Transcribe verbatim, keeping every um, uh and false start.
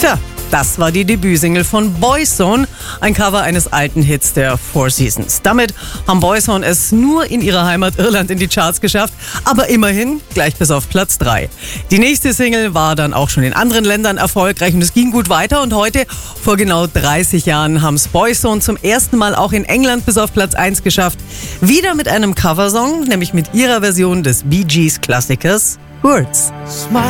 Tja, das war die Debütsingle von Boyzone, ein Cover eines alten Hits der Four Seasons. Damit haben Boyzone es nur in ihrer Heimat Irland in die Charts geschafft, aber immerhin gleich bis auf Platz drei. Die nächste Single war dann auch schon in anderen Ländern erfolgreich und es ging gut weiter und heute, vor genau dreißig Jahren, haben es Boyzone zum ersten Mal auch in England bis auf Platz eins geschafft. Wieder mit einem Coversong, nämlich mit ihrer Version des Bee Gees Klassikers Words. Smile.